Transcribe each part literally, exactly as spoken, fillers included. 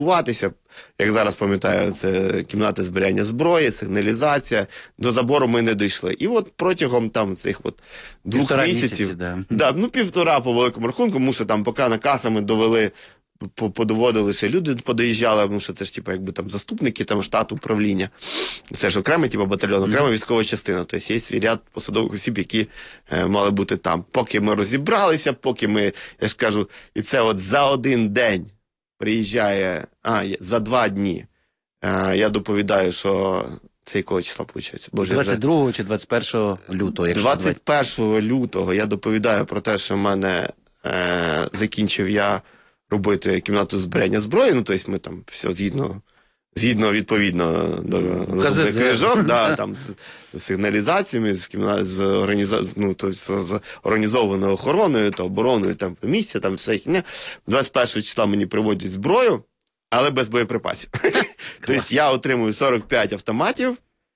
Ховатися, як зараз пам'ятаю, це кімнати зберігання зброї, сигналізація. До забору ми не дійшли. І от протягом там цих от двох Півтора місяців, місяці, да. Да, ну півтора по великому рахунку, тому що там поки наказами довели, подоводили, ще люди подоїжджали, тому що це ж типу, якби там заступники там штату управління. Це ж окремий типу, батальйон, окрема mm-hmm. військова частина. Тобто є свій ряд посадових осіб, які е, мали бути там. Поки ми розібралися, поки ми, я ж кажу, і це от за один день приїжджає, а, за два дні, е, я доповідаю, що це якого числа, виходить? Боже, двадцять другого чи двадцять першого лютого? двадцять першого лютого я доповідаю про те, що в мене е, закінчив я робити кімнату зберігання зброї, ну, тобто ми там все згідно, згідно відповідно до книжок, да, там, з, з сигналізаціями, з, кімна, з, організа, ну, тобто, з організованою охороною та обороною, там, місця, там, все їхнє. двадцять першого числа мені приводять зброю, але без боєприпасів. Тобто я отримую сорок п'ять автоматів,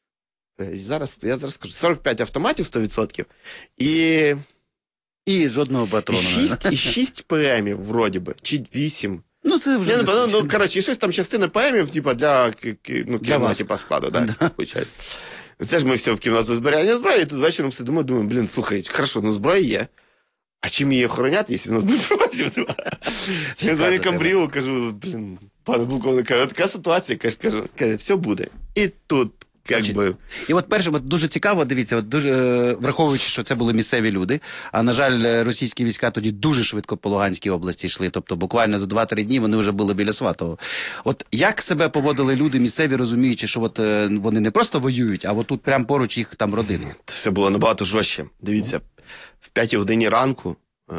зараз, я зараз скажу, сорок п'ять автоматів сто відсотків, і... І жодного патрону. І шість ПМів, вроді би, чи вісім. Ну, це вже... Не, ну, ну, коротше, і щось там частина ПМів, типа, для, ну, керівного, типа, складу, да, да. виходить. Це ж ми все в кімнату зберігання зброї, і тут вечором сидимо, думаю, блін, слухай, хорошо, ну, зброя є. А чим її охороняти, якщо в нас буде проти? Я дзвоню Камбрію, кажу, блін, пане полковник, така ситуація, кажу, каже, все буде. І тут, як би... І от перше, от дуже цікаво, дивіться, от дуже, е, враховуючи, що це були місцеві люди, а, на жаль, російські війська тоді дуже швидко по Луганській області йшли, тобто буквально за два-три дні вони вже були біля Сватового. От як себе поводили люди місцеві, розуміючи, що от, е, вони не просто воюють, а от тут прямо поруч їх там родини? Все було набагато жорстче. Дивіться, в п'ятій годині ранку, е,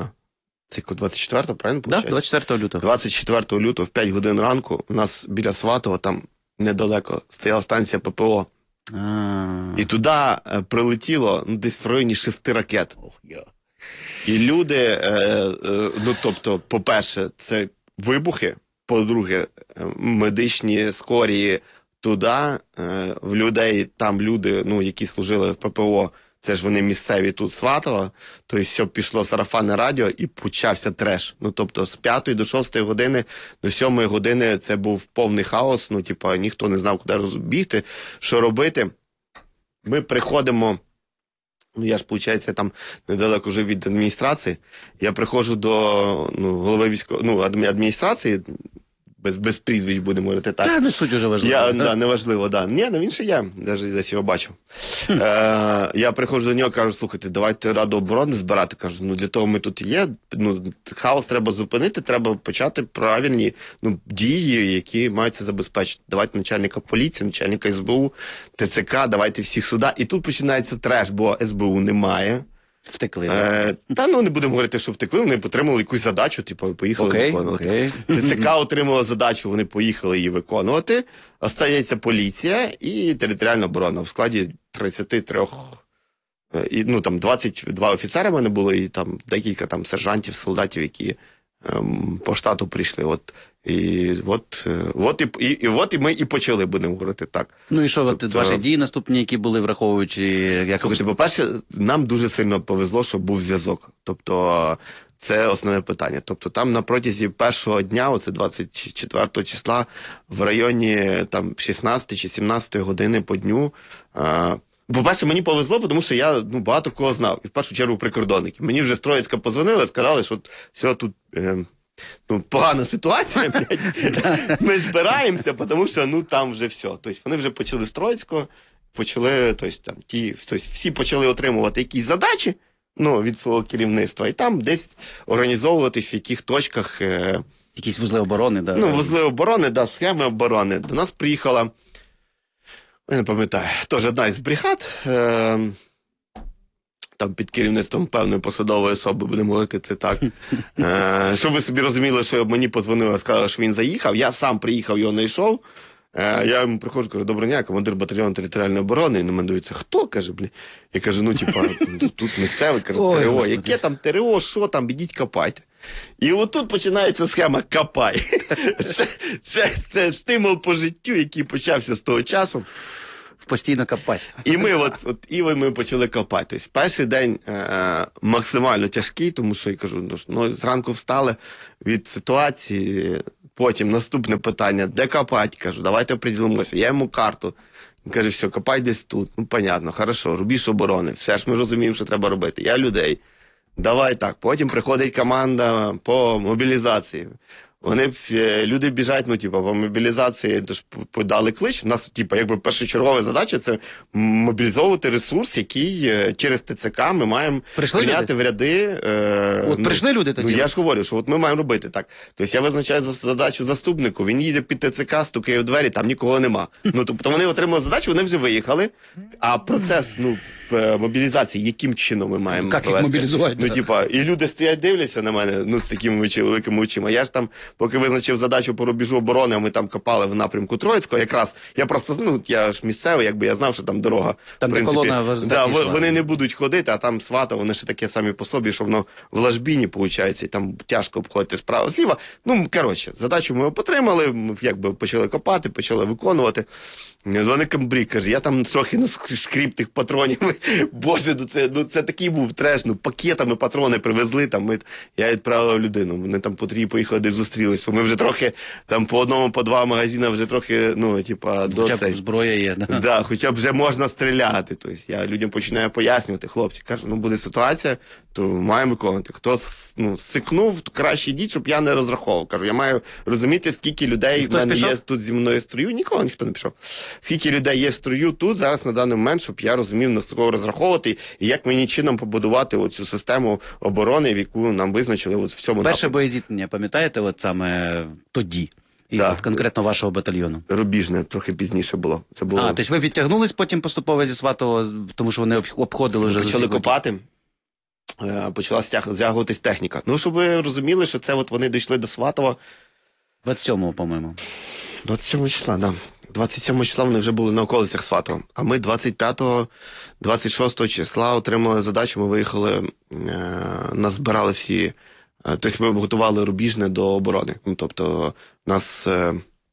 це двадцять четвертого, правильно? Так, да, двадцять четвертого лютого. двадцять четвертого лютого, в п'ять годин ранку, у нас біля Сватова, там недалеко, стояла станція ППО. А-а-а. І туди е, прилетіло, ну, десь в районі шести ракет. Oh, yeah. І люди, е, е, ну, тобто, по-перше, це вибухи, по-друге, медичні скорії туди, е, в людей, там люди, ну, які служили в ППО, це ж вони місцеві тут Сватова, тобто все пішло сарафанне радіо і почався треш. Ну, тобто, з п'ятої до шостої години, до сьомої години це був повний хаос, ну, типу, ніхто не знав, куди розбігти, що робити. Ми приходимо, ну, я ж, виходить, там недалеко жив від адміністрації, я приходжу до, ну, голови військової, ну, адміністрації, без, без прізвищ будемо говорити так. Та, не суть уже важливо. Я, да, не важливо, да. Ні, ну він ще є, навіть десь його бачив. Е, я приходжу до нього, кажу, слухайте, давайте Раду оборони збирати. Кажу, ну для того ми тут є, ну, хаос треба зупинити, треба почати правильні, ну, дії, які мають це забезпечити. Давайте начальника поліції, начальника ес бе у, те це ка, давайте всіх сюди. І тут починається треш, бо ес бе у немає. Втекли. Е, та, ну, не будемо говорити, що втекли, вони отримали якусь задачу, типу, поїхали okay, виконувати. Okay. те це ка отримала задачу, вони поїхали її виконувати. Остається поліція і територіальна оборона в складі тридцять три, і, ну, там, двадцять два офіцери в мене були, і там декілька там сержантів, солдатів, які ем, по штату прийшли. От. І от, от, і, і, і от і ми і почали, будемо говорити так. Ну і що, тобто, от ваші дії наступні, які були, враховуючи... Як... Слухайте, по-перше, нам дуже сильно повезло, що був зв'язок. Тобто, це основне питання. Тобто, там на протязі першого дня, оце двадцять четвертого числа, в районі там шістнадцятої чи сімнадцятої години по дню, а, по-перше, мені повезло, тому що я, ну, багато кого знав. І в першу чергу прикордонників. Мені вже з Троїцька позвонили, сказали, що все тут... Е, ну, погана ситуація, блядь. Ми збираємося, тому що, ну, там вже все. Тобто, вони вже почали з Троїцького, почали, тобто, там, ті, тобто, всі почали отримувати якісь задачі, ну, від свого керівництва, і там десь організовуватись в яких точках... Е... Якісь вузли оборони, да? Ну, вузли оборони, да, схеми оборони. До нас приїхала, я не пам'ятаю, теж одна із бригад, е... там під керівництвом певної посадової особи, будемо говорити це так. Е, щоб ви собі розуміли, що мені позвонили, сказали, що він заїхав, я сам приїхав, його знайшов. Е, я йому приходжу, кажу, доброго дня, командир батальйону територіальної оборони. І на мене дивиться, хто, каже, блін. Я кажу, ну, типа, тут місцевий, кажу, те ре о. Яке там те ре о, що там, ідіть копайте. І отут починається схема «копай». це, це, це стимул по життю, який почався з того часу. Постійно копати. І ми от, от і ми почали копати. Тобто перший день е, максимально тяжкий, тому що я кажу, ну, зранку встали від ситуації, Потім наступне питання, де копати? Кажу, давайте оприділимося. Я йому карту. Він каже, все, копай десь тут. Ну, понятно, хорошо, рубіж оборони. Все ж ми розуміємо, що треба робити. Я людей. Давай так. Потім приходить команда по мобілізації. Вони, люди біжать, ну, типу, по мобілізації, тож подали клич. У нас, типу, якби першочергова задача – це мобілізовувати ресурс, який через ТЦК ми маємо прийшли прийняти люди? в ряди. Е, от ну, прийшли люди тоді? Ну, я ж говорю, що от ми маємо робити так. Тобто я визначаю задачу заступнику, він їде під ТЦК, стукає в двері, там нікого нема. Ну, тобто вони отримали задачу, вони вже виїхали, а процес, ну, мобілізації, яким чином ми маємо як провести? Їх мобілізувати? Ну, типа, і люди стоять, дивляться на мене, ну, з такими очі, великими очима. Я ж там, поки визначив задачу по рубежу оборони, а ми там копали в напрямку Троїцького, якраз, я просто, ну, я ж місцевий, якби я знав, що там дорога, там, в принципі, колона да, вони не будуть ходити, а там свата, вони ще таке самі по собі, що воно в ложбіні, виходить, і там тяжко обходити справа-зліва. Ну, коротше, задачу ми отримали, ми, якби почали копати, почали виконувати. Дзвоник Камбрій, каже, я там трохи наскріп тих патронів. Боже, ну це, ну це такий був треш, ну пакетами патрони привезли, там, ми, я відправив людину, вони там по трій поїхали, десь зустрілися. Ми вже трохи, там по одному, по два магазини вже трохи, ну, типа, до хоча цей. б зброя є. Да? Да, хоча б вже можна стріляти. Тобто я людям починаю пояснювати, хлопці, кажу, ну буде ситуація, то маємо виконувати. Хто, ну, сикнув, то краще йдіть, щоб я не розраховував. Кажу, я маю розуміти, скільки людей в мене є тут зі мною в строю. Нікого ніхто не пішов. Скільки людей є в строю тут зараз на даний момент, щоб я розумів, на кого розраховувати і як мені чином побудувати оцю систему оборони, в яку нам визначили от в цьому Перше напрямку. боєзіткнення, пам'ятаєте, от саме тоді? І Да. от конкретно вашого батальйону? Рубіжне, трохи пізніше було. Це було. А, тобто ви підтягнулись потім поступово зі Сватого, тому що вони обходили вже... Почали копати. Почала стягуватись техніка. Ну, щоб ви розуміли, що це от вони дійшли до Сватова. двадцять сьомого, по-моєму. двадцять сьомого числа, так. Да. двадцять сьомого числа вони вже були на околицях Сватова. А ми двадцять п'ятого, двадцять шостого числа отримали задачу, ми виїхали, е, нас збирали всі, е, тобто ми готували Рубіжне до оборони. Ну, тобто, нас е,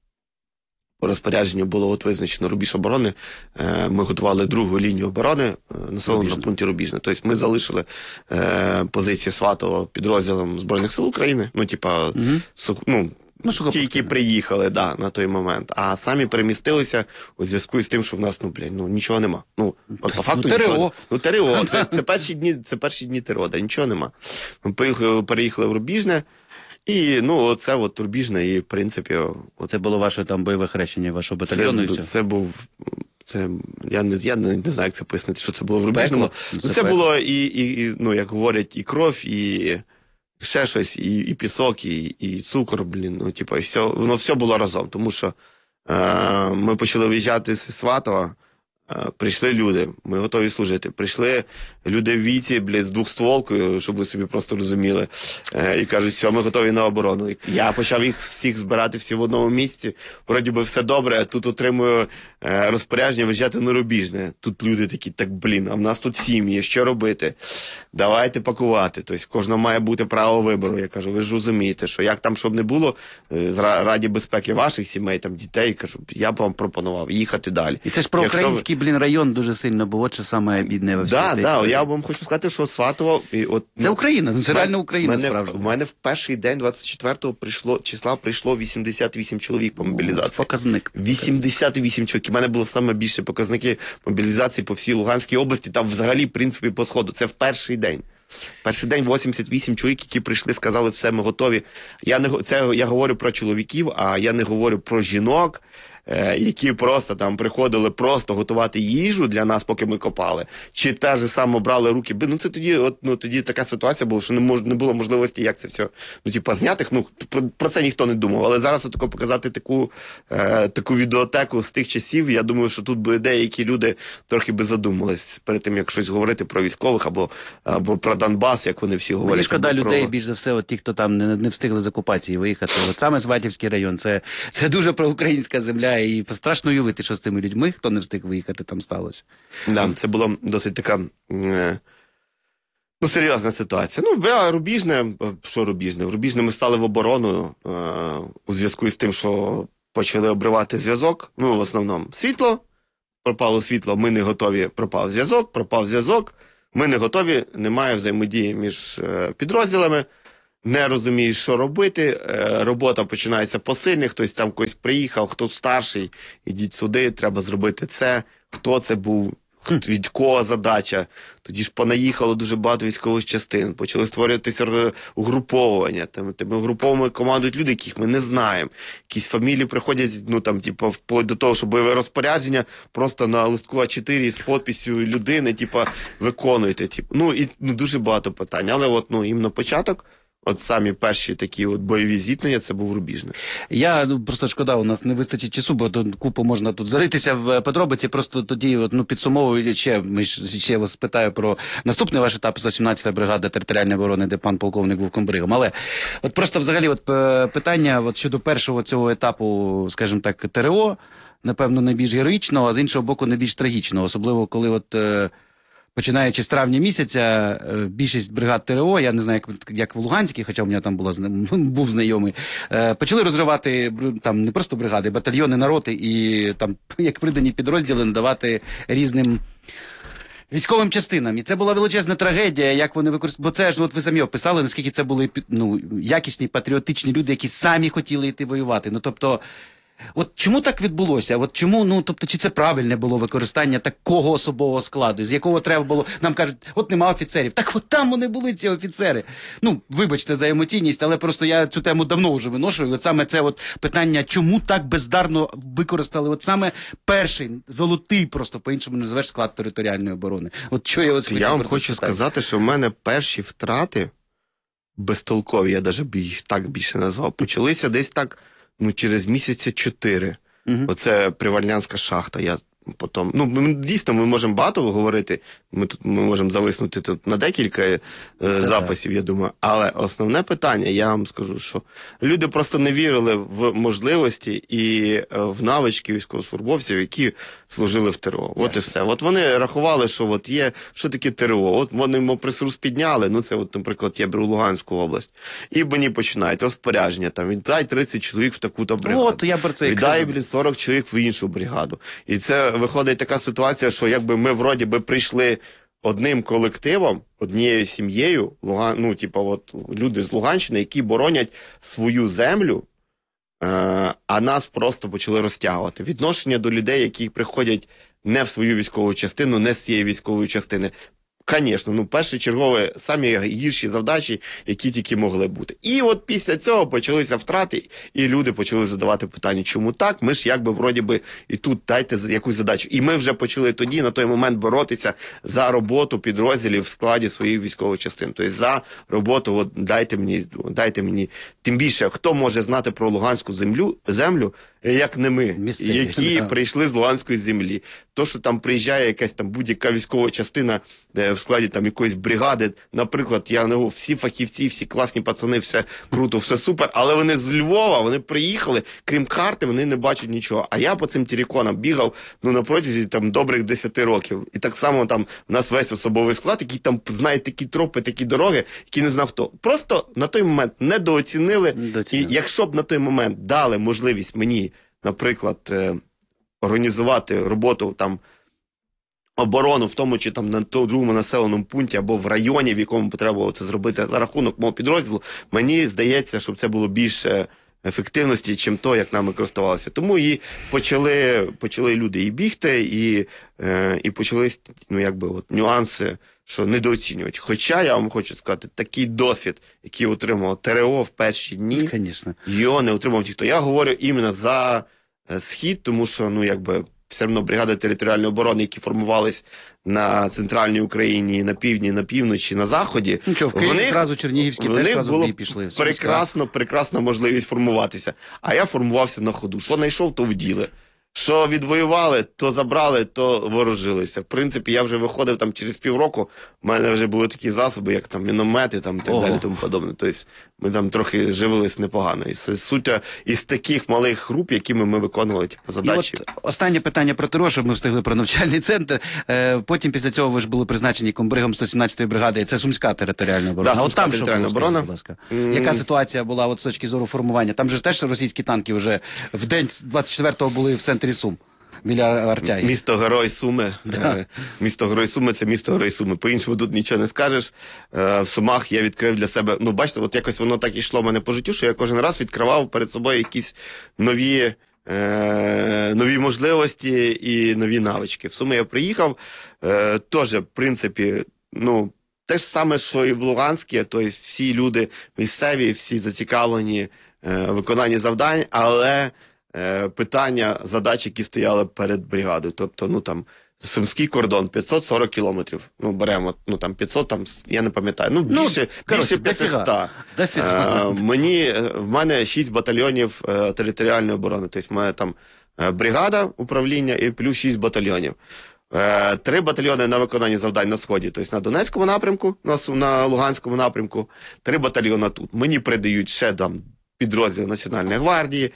по розпорядженню було от визначено рубіж оборони, е, ми готували другу лінію оборони е, населеного пункті Рубіжне. Тобто ми залишили е, позиції Сватова підрозділом Збройних сил України, ну, типа, угу. сух, ну, Ну, ті, які приїхали, да, на той момент, а самі перемістилися у зв'язку з тим, що в нас, ну, блядь, ну, нічого нема. Ну, от по факту ну, нічого. Ну, ТРО. Це, це перші дні, це перші дні ТРО, да, нічого нема. Ми переїхали, переїхали в Рубіжне, і, ну, це от Рубіжне, і, в принципі... От, це було ваше там бойове хрещення вашого батальйону? Це, і все? це був... Це, я, не, я не, не знаю, як це пояснити, що це було в Рубіжному. Ну, це це це пекло. було і, і, і, ну, як говорять, і кров, і... ще щось, і, і пісок, і, і цукор, блін, ну, типу, і все, воно все було разом, тому що е, ми почали виїжджати з Сватова, е, прийшли люди, ми готові служити, прийшли люди в віці, блін, з двохстволкою, щоб ви собі просто розуміли, е, і кажуть, все, ми готові на оборону. І я почав їх всіх збирати всі в одному місці, вроді би все добре, а тут отримую е, розпорядження виїжджати на Рубіжне. Тут люди такі, так, блін, а в нас тут сім'ї, що робити? Давайте пакувати. Тобто кожного має бути право вибору. Я кажу, ви ж розумієте, що як там, щоб не було, раді безпеки ваших сімей, там, дітей, кажу, я б вам пропонував їхати далі. І це ж про Якщо український, ви... блін, район дуже сильно, бо от що саме бідне во всій Да, цій да, історії. я вам хочу сказати, що Сватово... І от, Це Україна, ну це мене, реально Україна мене, справжня. У мене в перший день, двадцять четвертого прийшло, числа, прийшло вісімдесят вісім чоловік по мобілізації. Показник. вісімдесят вісім чоловік. У мене було саме більше показники мобілізації по всій Луганській області, там взагалі, в принципі, по сходу. Це в перший день. Перший день вісімдесят вісім чоловік, які прийшли, сказали, все, ми готові. Я не це я говорю про чоловіків, а я не говорю про жінок, е, які просто там приходили просто готувати їжу для нас, поки ми копали. Чи те ж саме брали руки. Ну це тоді, от ну тоді така ситуація була, що не мож, не було можливості, як це все, ну типа зняти. Ну про, про це ніхто не думав. Але зараз отако показати таку, е, таку відеотеку з тих часів. Я думаю, що тут би деякі люди трохи би задумались перед тим, як щось говорити про військових або, або про Донбас, як вони всі говорять. Мені шкода або людей, про... більш за все, от ті, хто там не, не встигли з окупації виїхати. От саме Сватівський район, це, це дуже проукраїнська земля, і страшно уявити, що з тими людьми, хто не встиг виїхати, там сталося. Да, це була досить така е, ну, серйозна ситуація. Ну, а Рубіжне, що Рубіжне? В Рубіжне ми стали в оборону е, у зв'язку з тим, що почали обривати зв'язок. Ну, в основному світло, пропало світло, ми не готові, пропав зв'язок, пропав зв'язок, ми не готові, немає взаємодії між е, підрозділами. не розумієш, що робити, е, робота починається посильних, хтось там когось приїхав, хто старший, ідіть сюди, треба зробити це, хто це був, від кого задача. Тоді ж понаїхало дуже багато військових частин, почали створюватися угруповування. Там, там угруповими командують люди, яких ми не знаємо. Якісь фамілії приходять, ну там, типу, вплоть до того, що бойове розпорядження просто на листку а чотири з підписю людини, типу, виконуєте. Типу. Ну, і ну, дуже багато питань. Але от, ну, іменно початок, от самі перші такі от бойові зіткнення, це був Рубіжний. Я, ну, просто шкода, у нас не вистачить часу, бо тут купу можна тут заритися в подробиці, просто тоді, от, ну, підсумовую ще, ми ж- ще вас питаю про наступний ваш етап, сто сімнадцята бригада територіальної оборони, де пан полковник був комбригом. Але от просто взагалі от е, питання от щодо першого цього етапу, скажімо так, ТРО, напевно, найбільш героїчного, а з іншого боку, найбільш трагічного, особливо коли от е, починаючи з травня місяця, е, більшість бригад ТРО, я не знаю, як, як в Луганській, хоча у мене там була, зна- був знайомий, е, почали розривати бр- там не просто бригади, батальйони на роти і там, як придані підрозділи, надавати різним військовим частинам. І це була величезна трагедія, як вони використовували. Бо це ж, ну, от ви самі описали, наскільки це були пі- ну, якісні, патріотичні люди, які самі хотіли йти воювати. Ну, тобто, от чому так відбулося? От чому, ну, тобто, чи це правильне було використання такого особового складу, з якого треба було, нам кажуть, от нема офіцерів. Так от там вони були, ці офіцери. Ну, вибачте за емоційність, але просто я цю тему давно вже виношую. От саме це от питання, чому так бездарно використали от саме перший, золотий, просто по-іншому називаєш, склад територіальної оборони. От що я вас Я вам хочу сказати, що в мене перші втрати безтолкові, я навіть б їх так більше назвав, почалися десь так, ну, через місяця чотири. Угу. Оце Привальнянська шахта. Я потім, ну, ми, дійсно, ми можемо багато говорити, ми тут ми можемо зависнути тут на декілька е, записів, я думаю. Але основне питання, я вам скажу, що люди просто не вірили в можливості і е, в навички військовослужбовців, які служили в ТРО. От yes. і все. От вони рахували, що от є, що таке ТРО. От вони йому пресурс підняли, ну це, от, наприклад, я беру Луганську область, і мені починають розпорядження, там, віддай тридцять чоловік в таку-то бригаду. От, я про це і віддай, кажу. блін, сорок чоловік в іншу бригаду. І це виходить така ситуація, що якби ми вроді би прийшли одним колективом, однією сім'єю, Луган, ну, типу, от люди з Луганщини, які боронять свою землю, е, а нас просто почали розтягувати. Відношення до людей, які приходять не в свою військову частину, не з цієї військової частини. Звісно, ну, першочергові, самі гірші завдачі, які тільки могли бути. І от після цього почалися втрати, і люди почали задавати питання, чому так? Ми ж якби вроді би і тут дайте якусь задачу. І ми вже почали тоді, на той момент, боротися за роботу підрозділів в складі своїх військових частин. Тобто за роботу, от дайте мені, дайте мені. Тим більше, хто може знати про Луганську землю, землю, як не ми, Місцеві, які да. прийшли з Луганської землі. То, що там приїжджає якась там будь-яка військова частина де в складі там якоїсь бригади, наприклад, я не говорю, всі фахівці, всі класні пацани, все круто, все супер, але вони з Львова, вони приїхали, крім карти, вони не бачать нічого. А я по цим тіріконам бігав, ну, на протязі там добрих десяти років. І так само там в нас весь особовий склад, який там знає такі тропи, такі дороги, які не знав хто. Просто на той момент недооцінили. Недооцінили. І якщо б на той момент дали можливість мені, наприклад, е, організувати роботу там оборону в тому, чи там на тому другому населеному пункті або в районі, в якому потрібно було це зробити за рахунок мого підрозділу, мені здається, щоб це було більше ефективності, чим то, як нами користувалися. Тому і почали, почали люди і бігти, і, е, і почали, ну, якби, от, нюанси, що недооцінювати. Хоча, я вам хочу сказати, такий досвід, який отримав ТРО в перші дні, Звісно. його не отримав ті, хто. Я говорю іменно за е, Схід, тому що, ну, якби, все одно бригади територіальної оборони, які формувались на центральній Україні, на півдні, на півночі, на заході. Нічого, в Києві вони- зразу Чернігівські вони теж зразу в було бій пішли. Прекрасно, прекрасна можливість формуватися. А я формувався на ходу. Що знайшов, то вділи. Що відвоювали, то забрали, то ворожилися. В принципі, я вже виходив там через півроку, в мене вже були такі засоби, як там міномети, там, і так Ого. далі, тому подобне. Тобто ми там трохи живились непогано. І це суть із таких малих груп, якими ми виконували типу, І задачі. от останнє питання про ТРО, щоб ми встигли про навчальний центр. Е, потім після цього ви ж були призначені комбригом сто сімнадцятої бригади. Це Сумська територіальна оборона. Да, а от Сумська там що територіальна було, скажіть, оборона. будь ласка? М. Яка ситуація була от з точки зору формування? Там же ж теж російські танки вже в день двадцять четвертого були в центрі Сум. біля Артяги. Місто Герой Суми. Да. Е, Місто Герой Суми – це місто Герой Суми. По-іншому тут нічого не скажеш. Е, В Сумах я відкрив для себе, ну бачите, от якось воно так йшло в мене по життю, що я кожен раз відкривав перед собою якісь нові, е, нові можливості і нові навички. В Суми я приїхав, е, теж, в принципі, ну, те ж саме, що і в Луганській, тобто всі люди місцеві, всі зацікавлені е, виконанні завдань, але е, питання, задачі, які стояли перед бригадою. Тобто, ну там, Сумський кордон, п'ятсот сорок кілометрів. Ну, беремо, ну там п'ятсот, там, я не пам'ятаю, ну, більше, ну, більше коротше, п'ятсот. дофіга. Дофіга. Е, мені, в мене шість батальйонів е, територіальної оборони. Тобто, в мене там е, бригада управління і плюс шість батальйонів. Е, Три батальйони на виконання завдань на Сході, тобто на Донецькому напрямку, на, на Луганському напрямку, три батальйони тут. Мені придають ще там підрозділи Національної гвардії,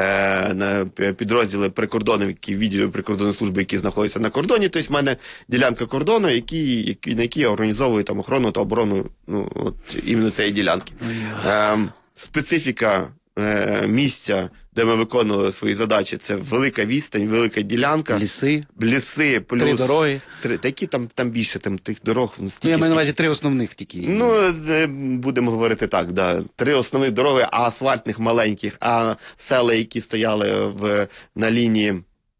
е, підрозділи прикордонів, які відділів прикордонної служби, які знаходяться на кордоні. Тобто в мене ділянка кордону, які, які, на якій я організовую там охорону та оборону, ну, от, іменно цієї ділянки. Е, специфіка е, місця, де ми виконували свої задачі, це велика відстань, велика ділянка. Ліси. Ліси, плюс... Три дороги. Три, такі там, там більше, там тих дорог. Ну, я маю на увазі три основних тільки. Ну, е, будемо говорити так, да. Три основні дороги, а асфальтних маленьких, а села, які стояли в, на лінії,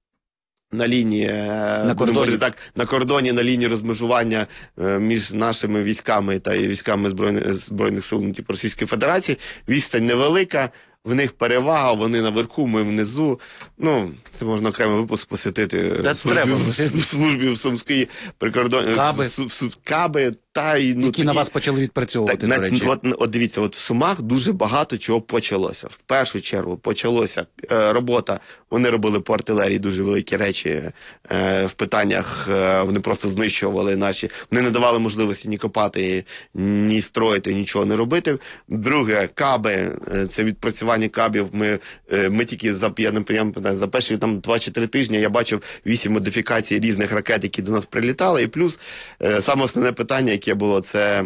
на лінії, на будемо говорити кордоні. так, на кордоні, на лінії розмежування е, між нашими військами та і військами Збройних, Збройних сил ну, типу, Російської Федерації. Відстань невелика, в них перевага, вони наверху, ми внизу. Ну, це можна окремий випуск посвятити Та службі, треба. в, службі в Сумській прикордонні. Каби. В, в, в, каби, та й, ну, які тоді... на вас почали відпрацьовувати, Так, до на, речі. от, от дивіться, от в Сумах дуже багато чого почалося. В першу чергу почалося е, робота, вони робили по артилерії дуже великі речі е, в питаннях, е, вони просто знищували наші, вони не давали можливості ні копати, ні строїти, нічого не робити. Друге, каби, е, це відпрацювання кабів, ми, е, ми тільки за, я не пам'ятаю, за перші там два чи три тижні я бачив вісім модифікацій різних ракет, які до нас прилітали, і плюс е, саме основне питання, яке було, це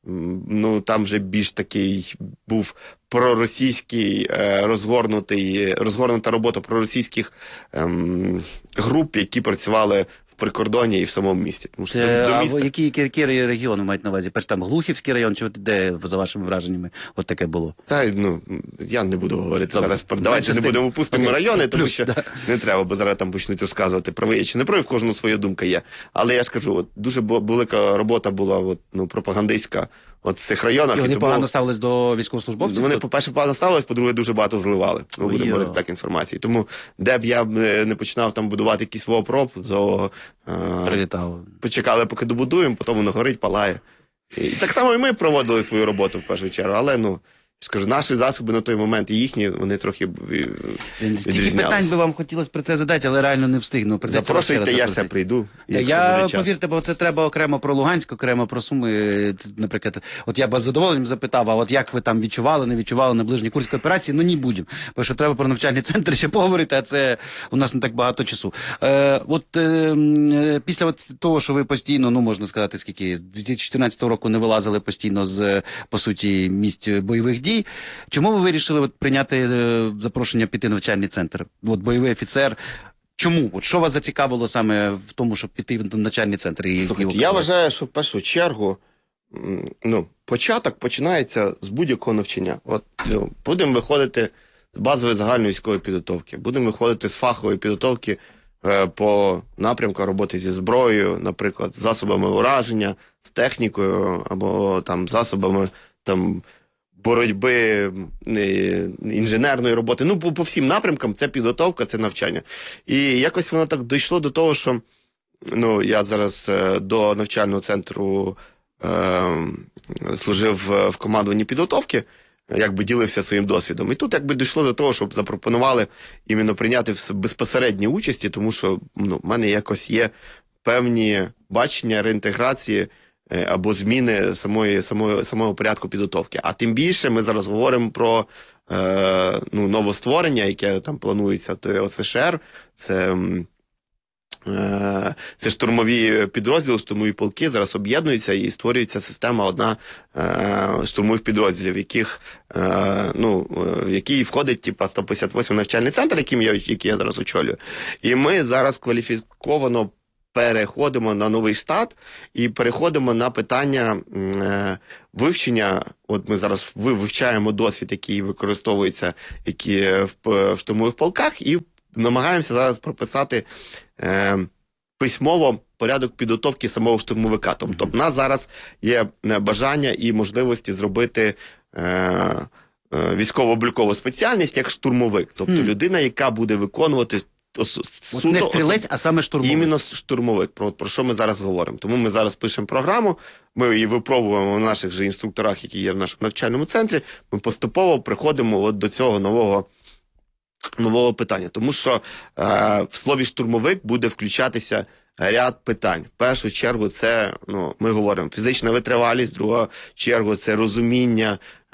ну там вже більш такий був проросійський е, розгорнутий, розгорнута робота проросійських ем, груп, які працювали в прикордоні і в самому місті. Тому що Це, до, до а міста... які, які, які регіони мають на увазі? Перш там Глухівський район, чи от де, за вашими враженнями, от таке було? Та, ну, я не буду говорити Добре. зараз. Про... Давайте не будемо пустимо Окей. райони, тому Плюс, що да. не треба, бо зараз там почнуть розказувати правий я чи не правий, в кожного своя думка є. Але я ж кажу, от, дуже бу- велика робота була от, ну, пропагандистська от, в цих районах. І вони тому... погано ставились до військовослужбовців? Вони, Тут? по-перше, погано ставились, по-друге, дуже багато зливали. Ну, Ой-йо. будемо говорити так інформації. Тому, де б я б не починав там будувати якийсь вопроб, то е, Прилітало. почекали, поки добудуємо, потім воно горить, палає. І так само і ми проводили свою роботу в першу чергу, але, ну, скажу, наші засоби на той момент і їхні, вони трохи Стільки питань би вам хотілося про це задати, але реально не встигну. Придеться вас Запрошуйте, раз я ще запросити. прийду. Та якщо я, буде час. повірте, бо це треба окремо про Луганськ, окремо про Суми. Це, наприклад, от я б вас з задоволенням запитав, а от як ви там відчували, не відчували на ближній Курській операції? Ну, ні будемо. Бо що треба про навчальний центр ще поговорити, а це у нас не так багато часу. Е, от е, м, після от того, що ви постійно, ну, можна сказати, скільки, з дві тисячі чотирнадцятого року не вилазили постійно з, по суті, місць бойових дій, чому ви вирішили от, прийняти е, запрошення піти в навчальний центр? От бойовий офіцер. Чому? От що вас зацікавило саме в тому, щоб піти в навчальний центр? І, Слухайте, і я вважаю, що в першу чергу м, ну, початок починається з будь-якого навчання. От, ну, будемо виходити з базової загальної військової підготовки, будемо виходити з фахової підготовки е, по напрямку роботи зі зброєю, наприклад, з засобами ураження, з технікою або там засобами там боротьби, е, інженерної роботи. Ну, по, по всім напрямкам це підготовка, це навчання. І якось воно так дійшло до того, що ну, я зараз е, до навчального центру е, служив в командуванні підготовки, якби ділився своїм досвідом. І тут якби дійшло до того, щоб запропонували іменно прийняти в безпосередній участі, тому що ну, в мене якось є певні бачення реінтеграції або зміни самої, самої, самого порядку підготовки. А тим більше ми зараз говоримо про е, ну, новостворення, яке там планується, то ОСШР, це Це штурмові підрозділи, штурмові полки зараз об'єднуються і створюється система одна штурмових підрозділів, яких, ну, в який входить типа сто п'ятдесят восьмий навчальний центр, який я, який я зараз очолюю. І ми зараз кваліфіковано переходимо на новий штат і переходимо на питання е, вивчення. От ми зараз вивчаємо досвід, який використовується які в, в штурмових полках, і намагаємося зараз прописати е, письмово порядок підготовки самого штурмовика. Тобто в нас зараз є бажання і можливості зробити е, е, військово-облікову спеціальність як штурмовик. Тобто mm. людина, яка буде виконувати От не стрілець, а саме штурмовик. Іменно штурмовик, про, про що ми зараз говоримо. Тому ми зараз пишемо програму, ми її випробуємо в наших же інструкторах, які є в нашому навчальному центрі, ми поступово приходимо от до цього нового, нового питання. Тому що е, в слові штурмовик буде включатися ряд питань. В першу чергу це, ну, ми говоримо, фізична витривалість, в другу чергу це розуміння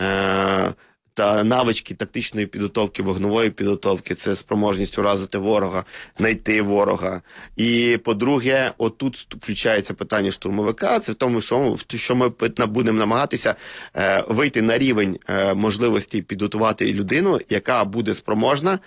е, та навички тактичної підготовки, вогневої підготовки, це спроможність уразити ворога, знайти ворога. І, по-друге, отут включається питання штурмовика, це в тому, що, що ми будемо намагатися е, вийти на рівень е, можливості підготувати людину, яка буде спроможна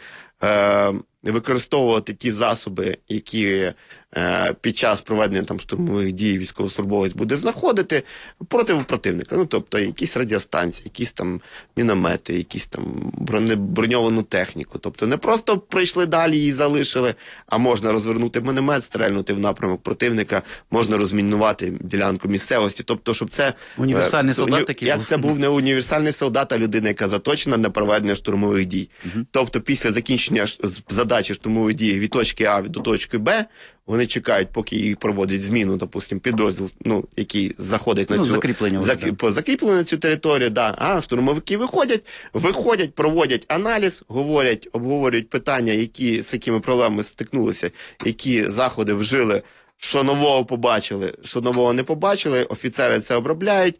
е, використовувати ті засоби, які е, під час проведення там штурмових дій військовослужбовець буде знаходити проти противника. Ну, тобто, якісь радіостанції, якісь там міномети, якісь там броне, броньовану техніку. Тобто, не просто прийшли далі і залишили, а можна розвернути міномет, стрельнути в напрямок противника, можна розмінувати ділянку місцевості. Тобто, щоб це... Універсальний е, солдат такий Як був. це був не універсальний солдат, а людина, яка заточена на проведення штурмових дій. Угу. Тобто, після закінчення задачі штурмової дії від точки А до точки Б, вони чекають, поки їх проводять зміну, допустим, підрозділ, ну, який заходить на ну, цю закріплення, зак... да. по закріпленню на цю територію, да. А штурмовики виходять, виходять, проводять аналіз, говорять, обговорюють питання, які з якими проблемами стикнулися, які заходи вжили, що нового побачили, що нового не побачили, офіцери це обробляють.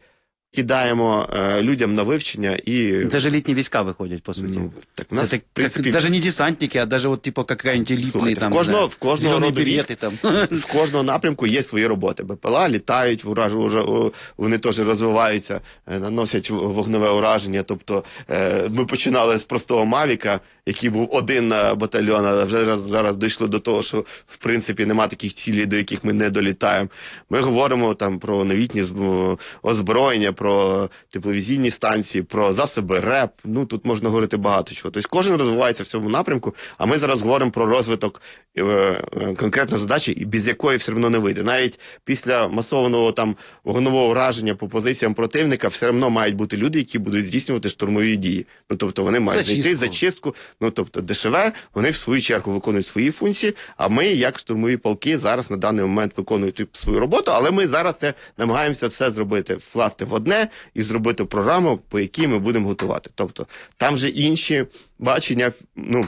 Кидаємо е, людям на вивчення і... Це ж елітні війська виходять, по суті. Ну, так, у нас, це так, в принципі... Навіть не десантники, а навіть от, типу, какая-нибудь елітний, Слухайте, там, в кожного, да, в кожного роду військ, там. в кожного напрямку є свої роботи. БПЛА літають, уражу, вони теж розвиваються, наносять вогневе ураження. Тобто е, ми починали з простого Мавіка, який був один на батальйон, а вже зараз дійшли до того, що в принципі нема таких цілей, до яких ми не долітаємо. Ми говоримо там про новітні озброєння, про тепловізійні станції, про засоби РЕП. Ну, тут можна говорити багато чого. Тобто кожен розвивається в цьому напрямку, а ми зараз говоримо про розвиток е, конкретної задачі, і без якої все одно не вийде. Навіть після масованого там вогневого ураження по позиціям противника все одно мають бути люди, які будуть здійснювати штурмові дії. Ну, тобто вони мають Зачистку. зайти зачистку. Ну, тобто ДШВ, вони в свою чергу виконують свої функції, а ми, як штурмові полки, зараз на даний момент виконують свою роботу, але ми зараз це намагаємося все зробити, вкласти в одне і зробити програму, по якій ми будемо готувати. Тобто, там вже інші бачення, ну,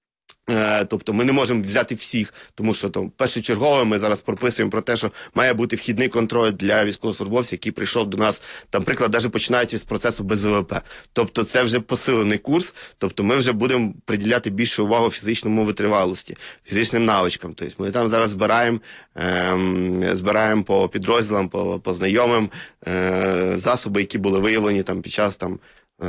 Е, тобто ми не можемо взяти всіх, тому що там першочергово ми зараз прописуємо про те, що має бути вхідний контроль для військовослужбовців, який прийшов до нас, там, приклад, навіть починаючи з процесу без ВВП. Тобто це вже посилений курс, тобто ми вже будемо приділяти більше увагу фізичному витривалості, фізичним навичкам. Тобто ми там зараз збираємо, е, збираємо по підрозділам, по, по знайомим е, засоби, які були виявлені там під час там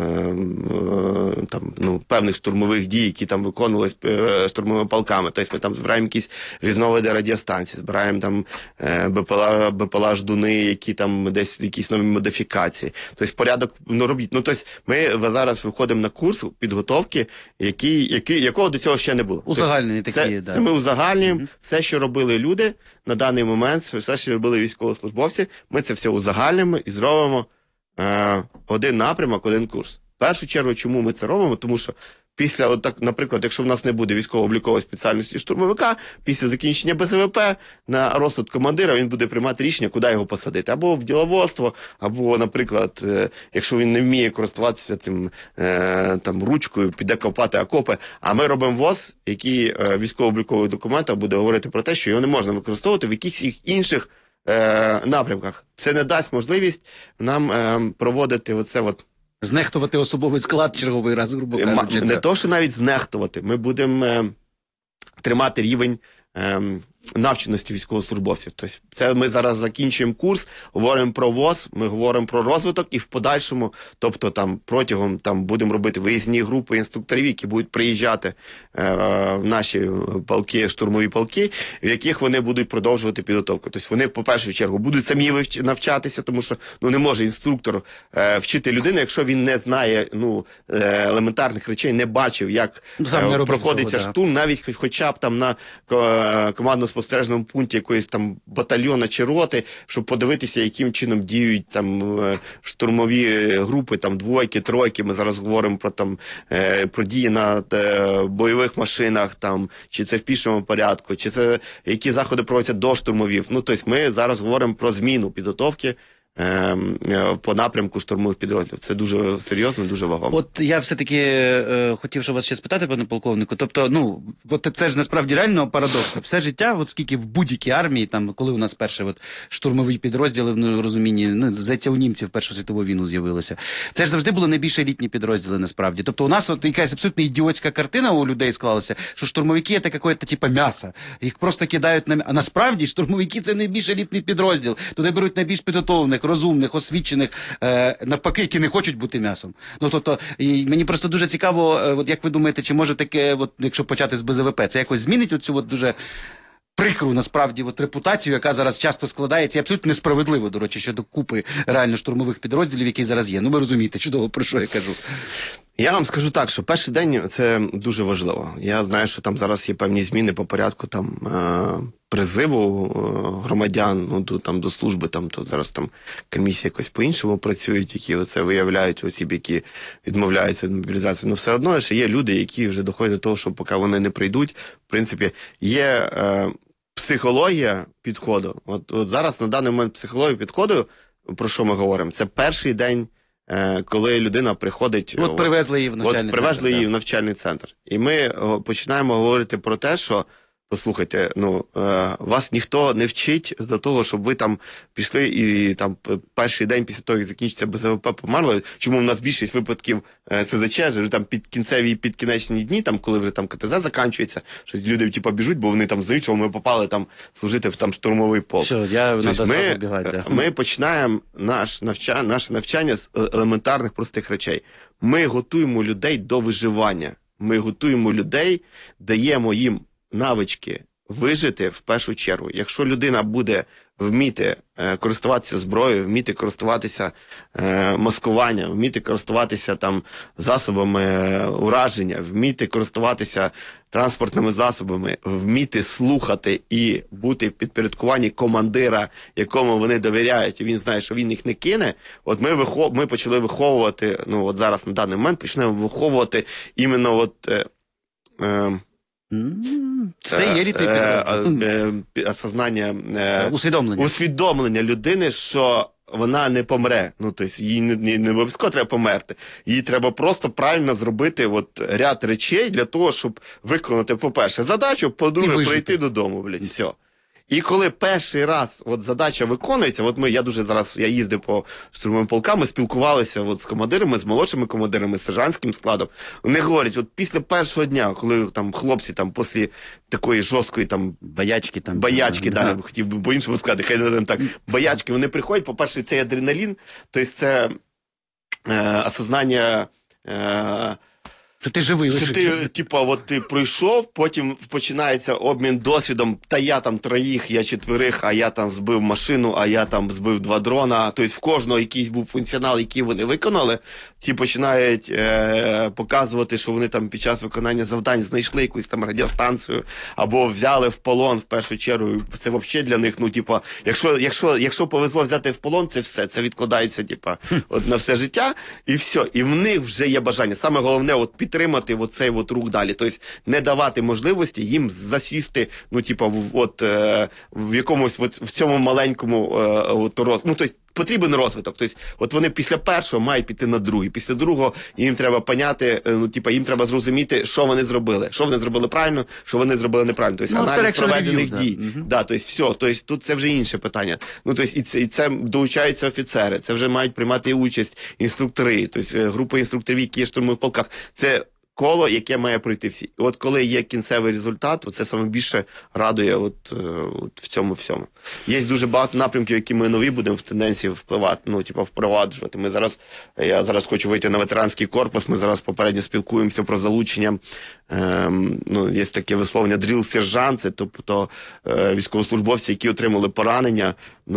там, ну, певних штурмових дій, які там виконувались штурмовими полками. Тобто ми там збираємо якісь різновиди радіостанцій, збираємо там БПЛА, БПЛА ждуни, які там десь якісь нові модифікації. Тобто порядок, ну, робіть. Ну, тобто ми зараз виходимо на курс підготовки, який, який, якого до цього ще не було. Узагальнені тобто, такі, це, да. Це ми узагальнюємо, Mm-hmm. все, що робили люди на даний момент, все, що робили військовослужбовці, ми це все узагальнюємо і зробимо Е, один напрямок, один курс. В першу чергу, чому ми це робимо? Тому що після, от так, наприклад, якщо в нас не буде військово-облікової спеціальності штурмовика, після закінчення БЗВП на розсуд командира він буде приймати рішення, куди його посадити. Або в діловодство, або, наприклад, е, якщо він не вміє користуватися цим е, там, ручкою, піде копати окопи. А ми робимо ВОЗ, який е, військово-обліковий документ буде говорити про те, що його не можна використовувати в якихось інших Е, напрямках. Це не дасть можливість нам е, проводити оце от... Знехтувати особовий склад черговий раз, грубо кажучи. Не то, що навіть знехтувати. Ми будемо е, тримати рівень е, навченості військовослужбовців. Тобто це ми зараз закінчуємо курс, говоримо про ВОЗ, ми говоримо про розвиток і в подальшому, тобто там протягом там будемо робити виїзні групи інструкторів, які будуть приїжджати е, в наші полки, штурмові полки, в яких вони будуть продовжувати підготовку. Тобто вони, по першу чергу, будуть самі вивч... навчатися, тому що ну не може інструктор е, вчити людину, якщо він не знає ну е, елементарних речей, не бачив, як е, проходиться цього, штурм, да. навіть хоча б там на е, командно-спостережному пункті якоїсь там батальйона чи роти, щоб подивитися, яким чином діють там е, штурмові групи, там двойки, тройки. Ми зараз говоримо про там е, про дії на е, бойових машинах, там чи це в пішому порядку, чи це які заходи проводяться до штурмовів. Ну тобто ми зараз говоримо про зміну підготовки по напрямку штурмових підрозділів. Це дуже серйозно, дуже вагомо. От я все-таки е, хотів, щоб вас ще спитати, пане полковнику. Тобто, ну, от це ж насправді реально парадокс. Все життя, от скільки в будь-якій армії, там, коли у нас перші от, штурмові підрозділи, в ну, розумінні, ну, здається, у німців Першу світову війну з'явилося. Це ж завжди були найбільш елітні підрозділи, насправді. Тобто у нас от якась абсолютно ідіотська картина у людей склалася, що штурмовики – це якесь, типу, м'ясо. Їх просто кидають на... А насправді штурмовики – це найбільш елітний підрозділ. Туди беруть найбільш підготовлених, розумних, освічених, е, навпаки, які не хочуть бути м'ясом. Ну, тобто, і мені просто дуже цікаво, е, от як ви думаєте, чи може таке, от, якщо почати з Б З В П, це якось змінить оцю от дуже прикру, насправді, от репутацію, яка зараз часто складається, і абсолютно несправедливо, до речі, щодо купи реально штурмових підрозділів, які зараз є. Ну, ви розумієте чудово, про що я кажу. Я вам скажу так, що перший день – це дуже важливо. Я знаю, що там зараз є певні зміни по порядку там призиву громадян, ну, до, там, до служби, там, то зараз там комісії якось по-іншому працюють, які оце виявляють осіб, які відмовляються від мобілізації. Ну, все одно ще є люди, які вже доходять до того, що поки вони не прийдуть, в принципі, є е, психологія підходу. От, от зараз на даний момент психологія підходу, про що ми говоримо, це перший день, коли людина приходить... От привезли її в навчальний от, центр. привезли її в навчальний центр. І ми починаємо говорити про те, що, послухайте, ну, вас ніхто не вчить до того, щоб ви там пішли і там перший день після того, як закінчиться Б З В П, померли. Чому в нас більшість випадків С З Ч, вже там під кінцеві, під кінечні дні, там, коли вже там К Т З закінчується, що люди типу біжуть, бо вони там знають, що ми попали там служити в там штурмовий полк. Що, я тобто ми, бігати, ми починаємо наш навчання, наше навчання з елементарних простих речей. Ми готуємо людей до виживання. Ми готуємо людей, даємо їм навички вижити в першу чергу. Якщо людина буде вміти е, користуватися зброєю, вміти користуватися е, маскуванням, вміти користуватися там засобами е, ураження, вміти користуватися транспортними засобами, вміти слухати і бути в підпорядкуванні командира, якому вони довіряють, і він знає, що він їх не кине. От ми вихов... ми почали виховувати, ну от зараз на даний момент почнемо виховувати іменно от е, е, це є елітний підрозділ. Осознання, усвідомлення. усвідомлення людини, що вона не помре. Ну, тобто, їй не, не, не обов'язково треба померти. Їй треба просто правильно зробити от ряд речей для того, щоб виконати, по-перше, задачу, по-друге, прийти додому, блядь, все. І коли перший раз от задача виконується, от ми, я дуже зараз, я їздив по штурмовим полкам, ми спілкувалися от з командирами, з молодшими командирами, з сержантським складом. Вони говорять, от після першого дня, коли там хлопці там після такої жорсткої там боячки, там, боячки, да, да, да. хотів би по-іншому сказати, хай не так, боячки, вони приходять, по-перше, цей адреналін, тобто це е, осознання е, що ти живий. Що ти, типа, от ти пройшов, потім починається обмін досвідом, та я там троїх, я четверих, а я там збив машину, а я там збив два дрона. Тобто в кожного якийсь був функціонал, який вони виконали. Ті починають е, показувати, що вони там під час виконання завдань знайшли якусь там радіостанцію, або взяли в полон, в першу чергу. Це взагалі для них, ну, типа, якщо, якщо, якщо повезло взяти в полон, це все, це відкладається, типа, от на все життя, і все. І в них вже є бажання. Саме головне, от підтримати оцей от рух далі. Тобто не давати можливості їм засісти, ну, типа, в, от, е, в якомусь от, в цьому маленькому е, от, роз... ну, тобто потрібен розвиток. Тобто, от вони після першого мають піти на другий. Після другого їм треба поняти, ну, типа, їм треба зрозуміти, що вони зробили. Що вони зробили правильно, що вони зробили неправильно. Тобто, ну, аналіз проведених рев'ю, дій. Да. Угу. Да, тобто, все. Тобто, тут це вже інше питання. Ну, тобто, і це, і це долучаються офіцери. Це вже мають приймати участь інструктори. Тобто, групи інструкторів, які є в штурмових полках. Це коло, яке має пройти всі. І от коли є кінцевий результат, це саме більше радує от, от в цьому всьому. Є дуже багато напрямків, які ми нові будемо в тенденції впливати, ну, типу, впроваджувати. Ми зараз, я зараз хочу вийти на ветеранський корпус, ми зараз попередньо спілкуємося про залучення, ем, ну, є таке висловлення дріл-сержант, це тобто е, військовослужбовці, які отримали поранення,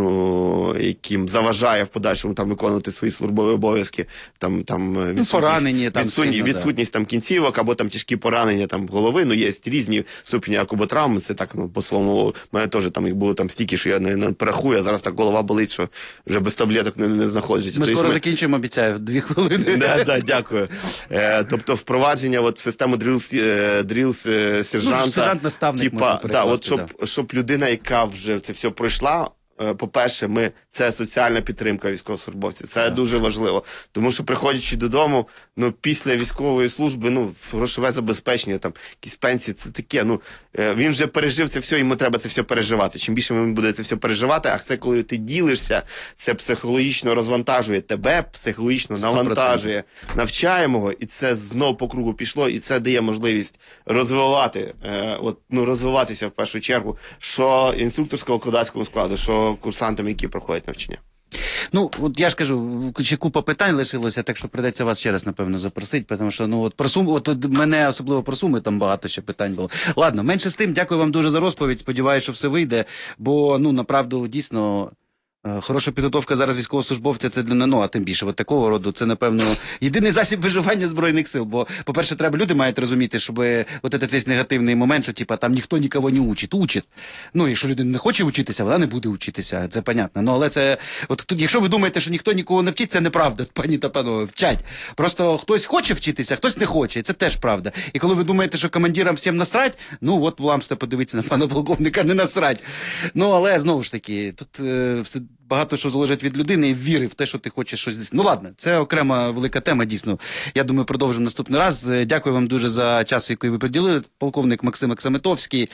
ну, яким заважає в подальшому там виконувати свої службові обов'язки, там, там відсутність, ну, поранені, там, відсутність, сильно, відсутність там кінцівок, або там тяжкі поранення там голови, ну, є різні ступені акуботравми, це так, ну, по-своєму, в мене теж там їх було там стільки, що я не, не перерахую, а зараз так голова болить, що вже без таблеток не, не знаходжуся. Ми тобто, скоро ми... закінчимо, обіцяю, дві хвилини. Да, да, дякую. Е, тобто впровадження от, в систему дрілс, е, дрілс е, сержанта, ну, сержант-наставник типа, да, от, щоб, да. щоб людина, яка вже це все пройшла, по-перше, ми це соціальна підтримка військовослужбовців. Це yeah. дуже важливо. Тому що, приходячи додому, ну, після військової служби, ну, грошове забезпечення, там, якісь пенсії, це таке, ну, він вже пережив це все, йому треба це все переживати. Чим більше він буде це все переживати, а це, коли ти ділишся, це психологічно розвантажує тебе, психологічно навантажує, навчаємо його, і це знов по кругу пішло, і це дає можливість розвивати, е, от, ну, розвиватися в першу чергу, що інструкторського кладацького складу, що курсантам, які проходять навчання. Ну, от я ж кажу, ще купа питань лишилося, так що прийдеться вас ще раз, напевно, запросити, тому що, ну, от про Суми, от, от мене особливо про Суми, там багато ще питань було. Ладно, менше з тим, дякую вам дуже за розповідь, сподіваюся, що все вийде, бо, ну, направду, дійсно, хороша підготовка зараз військовослужбовця, це для, ну, а тим більше, от такого роду, це, напевно, єдиний засіб виживання Збройних сил, бо, по-перше, треба, люди мають розуміти, щоб от этот весь негативний момент, що, типа, там ніхто нікого не учить, учить. Ну, якщо людина не хоче вчитися, вона не буде вчитися, це понятно. Ну, але це, от, тут, якщо ви думаєте, що ніхто нікого не вчить, це неправда, пані та панове, вчать. Просто хтось хоче вчитися, хтось не хоче, це теж правда. І коли ви думаєте, що командирам всім насрать, ну, от вам сте подивитися на пана полковника, не насрать. Ну, але, знову ж таки, тут е, все багато що залежить від людини і віри в те, що ти хочеш щось. Ну ладно, це окрема велика тема, дійсно. Я думаю, продовжимо наступний раз. Дякую вам дуже за час, який ви приділили. Полковник Максим Аксаметовський,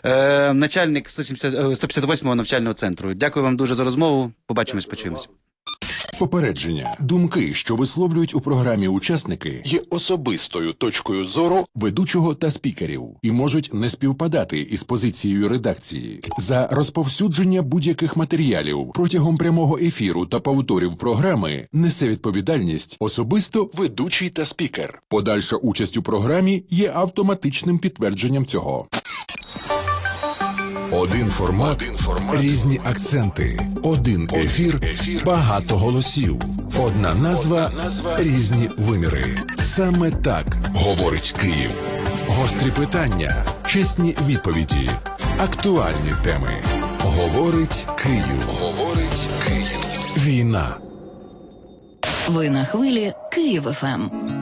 е, начальник сто п'ятдесят восьмого навчального центру. Дякую вам дуже за розмову. Побачимось, почуємось. Попередження. Думки, що висловлюють у програмі учасники, є особистою точкою зору ведучого та спікерів і можуть не співпадати із позицією редакції. За розповсюдження будь-яких матеріалів протягом прямого ефіру та повторів програми несе відповідальність особисто ведучий та спікер. Подальша участь у програмі є автоматичним підтвердженням цього. Один формат, Один формат, різні акценти, один ефір, ефір, багато голосів, одна назва, одна назва, різні виміри. Саме так говорить Київ. Гострі питання, чесні відповіді, актуальні теми. Говорить Київ. Говорить Київ. Війна. Ви на хвилі Київ еф ем.